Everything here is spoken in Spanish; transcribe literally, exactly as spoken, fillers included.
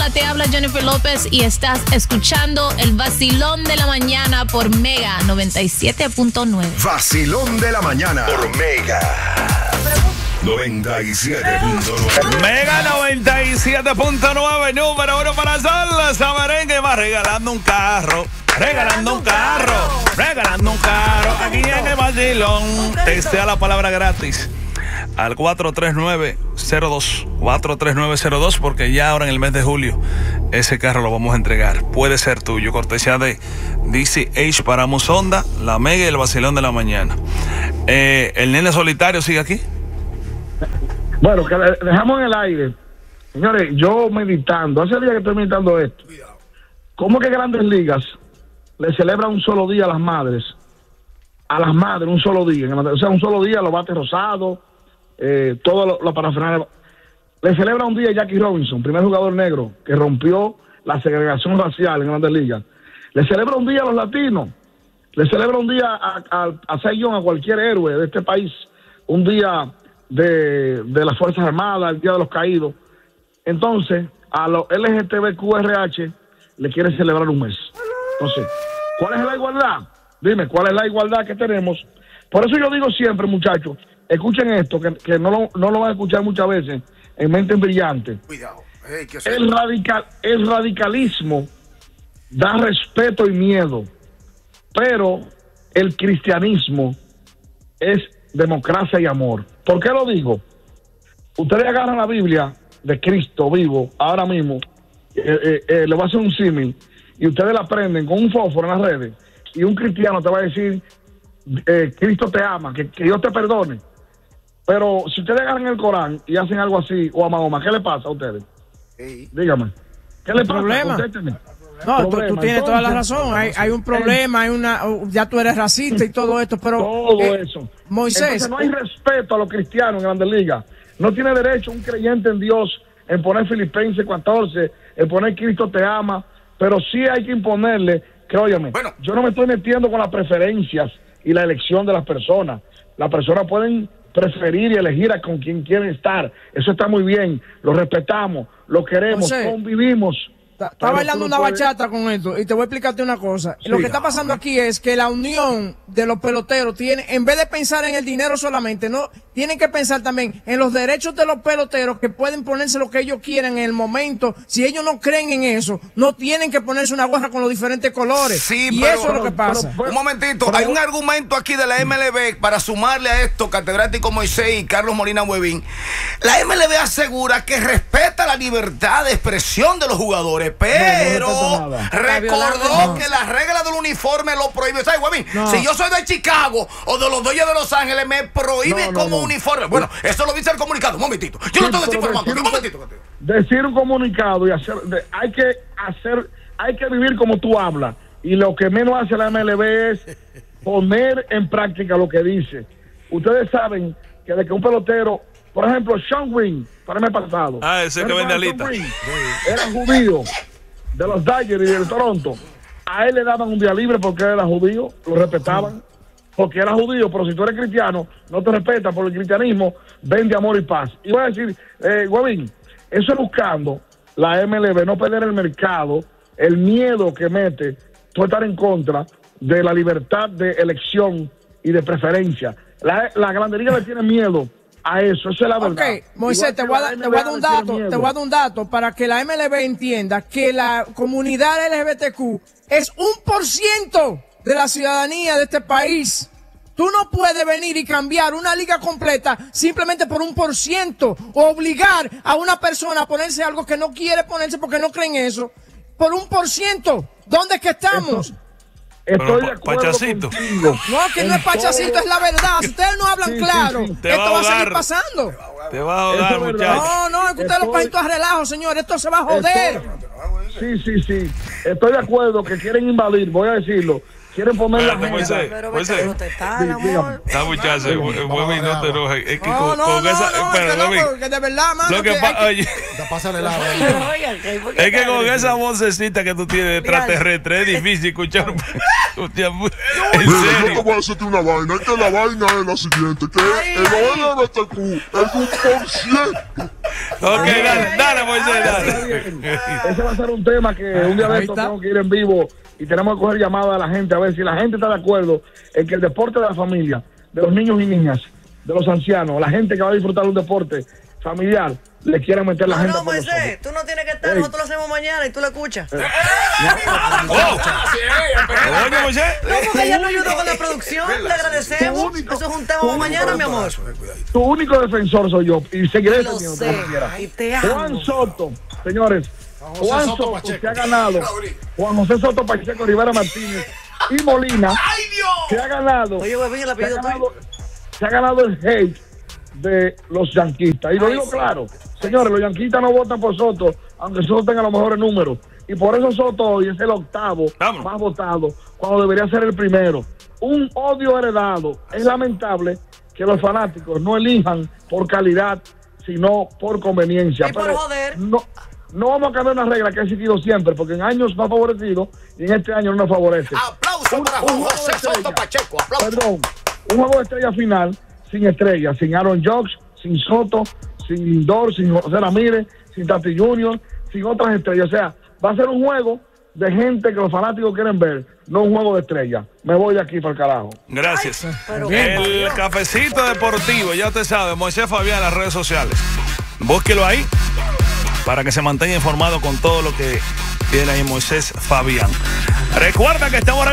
Hola, te habla Jennifer López y estás escuchando el Vacilón de la Mañana por Mega noventa y siete punto nueve. Vacilón de la Mañana por Mega noventa y siete punto nueve. Mega noventa y siete punto nueve, número uno para Sol. Sabarengue va regalando un carro. Regalando un carro. Regalando un carro. Aquí en el Vacilón. Testea la palabra gratis al cuatro tres nueve cero dos, cuatro tres nueve cero dos, porque ya ahora en el mes de julio ese carro lo vamos a entregar. Puede ser tuyo, cortesía de D C H para Musonda, la Mega y el Vacilón de la Mañana. Eh, ¿El nene solitario sigue aquí? Bueno, que dejamos en el aire. Señores, yo meditando, hace días que estoy meditando esto. ¿Cómo que Grandes Ligas le celebra un solo día a las madres? A las madres, un solo día. O sea, un solo día, los bates rosados, eh, todo lo, lo parafernalia. Le celebra un día a Jackie Robinson, primer jugador negro que rompió la segregación racial en Grandes Ligas. Le celebra un día a los latinos. Le celebra un día a, a, a Cy Young, a cualquier héroe de este país. Un día de, de las Fuerzas Armadas, el Día de los Caídos. Entonces, a los L G T B Q R H le quiere celebrar un mes. Entonces, ¿cuál es la igualdad? Dime, ¿cuál es la igualdad que tenemos? Por eso yo digo siempre, muchachos, escuchen esto, que, que no, lo, no lo van a escuchar muchas veces en Mente Brillante. Cuidado. Hey, ¿qué el, radical, el radicalismo da respeto y miedo, pero el cristianismo es democracia y amor. ¿Por qué lo digo? Ustedes agarran la Biblia de Cristo vivo ahora mismo, eh, eh, eh, le voy a hacer un símil, y ustedes la prenden con un fósforo en las redes, y un cristiano te va a decir, eh, Cristo te ama, que, que Dios te perdone. Pero si ustedes agarran el Corán y hacen algo así, o a Mahoma, ¿qué le pasa a ustedes? Sí. Dígame. ¿Qué le pasa? Problema. Contésteme. No, tú, Problema. tú tienes Entonces, toda la razón. Hay, hay un problema, hay una, ya tú eres racista y todo esto, pero todo eh, eso. Moisés, Entonces no hay respeto a los cristianos en Grandes Ligas. No tiene derecho un creyente en Dios en poner Filipenses catorce, en poner Cristo te ama, pero sí hay que imponerle que, óyeme, Bueno. yo no me estoy metiendo con las preferencias y la elección de las personas. Las personas pueden preferir y elegir a con quien quieren estar. Eso está muy bien, lo respetamos, lo queremos, José, convivimos. Está, está Pero bailando tú no una puedes- bachata con esto y te voy a explicarte una cosa. Sí. Lo que está pasando aquí es que la unión de los peloteros tiene, en vez de pensar en el dinero solamente, no tienen que pensar también en los derechos de los peloteros, que pueden ponerse lo que ellos quieran en el momento. Si ellos no creen en eso, no tienen que ponerse una gorra con los diferentes colores. Sí, y pero- eso es lo que pero- pasa. pero- Un momentito, Pero- hay un argumento aquí de la M L B para sumarle a esto, catedrático Moisés y Carlos Molina Huevín. La M L B asegura que respeta la libertad de expresión de los jugadores, pero No, no respeta nada. recordó No. que la regla del uniforme lo prohíbe. ¿Sabes, Huevín? No. Si yo soy de Chicago o de los Dodgers de Los Ángeles, me prohíbe No, no, como no. uniforme. Bueno, eso lo dice el comunicado. Un momentito. Yo no Sí, estoy pero desinformando. decir Un un- momentito. Decir un comunicado y hacer, de- hay que hacer, hay que vivir como tú hablas, y lo que menos hace la M L B es poner en práctica lo que dice. Ustedes saben que de que un pelotero, por ejemplo, Sean Green, para el mes pasado, Ah, ese que ¿saben vende cuál es Sean alitas. Green? Era judío de los Dodgers y de Toronto. A él le daban un día libre porque él era judío, lo respetaban porque era judío, pero si tú eres cristiano, no te respetan, por el cristianismo vende amor y paz. Y voy a decir, eh, Guavín, eso es buscando la M L B, no perder el mercado, el miedo que mete tú estar en contra de la libertad de elección y de preferencia. La, la Grande Liga le tiene miedo a eso, esa es la verdad. Ok, Moisés, Igual te que voy, a, la dar- te voy a dar un N B A le tiene dato, miedo. te voy a dar un dato para que la M L B entienda que la comunidad L G B T Q es un por ciento de la ciudadanía de este país. Tú no puedes venir y cambiar una liga completa simplemente por un por ciento, o obligar a una persona a ponerse algo que no quiere ponerse porque no creen eso, por un por ciento. ¿Dónde es que estamos? Estoy Pero, de acuerdo Pachacito. contigo. No, que no En es pachacito, todo- es la verdad. Si ustedes no hablan Sí, sí, claro, sí. Te va esto a va a seguir ahogar. pasando. Te va a Eso ahogar, es verdad. muchacho. No, no, es que ustedes lo Estoy- cogen todo a relajo, señor. Esto se va a joder. Estoy- Sí, sí, sí. Estoy de acuerdo que quieren invadir, voy a decirlo. quieren poner la Espérate, agenda. Moisés, Pero Moisés. vete a protestar, Sí, amor. dígame. Está muchacho, Webin, no te enojes. Es que No, con, no, con no, esa. no, espera, que no, Webin, porque de verdad, mano, lo que que pa- hay que- oye, Ya pásale el agua. Oigan, ¿qué? ¿Por qué es que tan con agresivo? esa vocecita que tú tienes de extraterrestre es difícil escuchar. escuchar mu- en Mira, yo te serio. voy a decirte una vaina, es que la vaina es la siguiente, que Ay, el ay. L G B T Q es un por ciento. Ok, dale, dale, Moisés, dale. Ese va a ser un tema que un día de Ahí estos está. tengo que ir en vivo y tenemos que coger llamadas a la gente a ver si la gente está de acuerdo en que el deporte de la familia, de los niños y niñas, de los ancianos, la gente que va a disfrutar un deporte familiar, le quiera meter la No, gente no, por los ojos. Moisés, tú no tienes que estar, Ey. nosotros lo hacemos mañana y tú lo escuchas. Oh, oye, Moisés. No, porque ella no ayudó con la producción, le agradecemos. Eso es un tema para mañana, mi amor. Tu único defensor soy yo y seguiré Lo defendiendo sé, como quiera. y te Juan amo. Soto, señores, José Juan Soto Soto Pacheco. se ha ganado, Juan José Soto Pacheco, Rivera Martínez y Molina se ha ganado, Oye, Webin, el se ha apellido tuyo. ganado, se ha ganado el hate de los yanquistas. Y lo Ay, digo sí. claro, señores, los yanquistas no votan por Soto, aunque Soto tenga los mejores números. Y por eso Soto hoy es el octavo Vámonos. más votado, cuando debería ser el primero. Un odio heredado. Es lamentable que los fanáticos no elijan por calidad, sino por conveniencia. Y por Pero joder. No, no vamos a cambiar una regla que ha existido siempre, porque en años nos ha favorecido y en este año no nos favorece. Aplauso Un- para un Juan juego José de Soto estrella. Pacheco. Aplauso. Perdón, un juego de estrella final sin estrella, sin Aaron Judge, sin Soto, sin Lindor, sin José Ramírez, sin Tati Junior, sin otras estrellas. O sea, va a ser un juego de gente que los fanáticos quieren ver, no un juego de estrella. Me voy de aquí para el carajo. Gracias. pero El cafecito deportivo, ya usted sabe, Moisés Fabián en las redes sociales. Búsquelo ahí para que se mantenga informado con todo lo que tiene ahí Moisés Fabián. Recuerda que estamos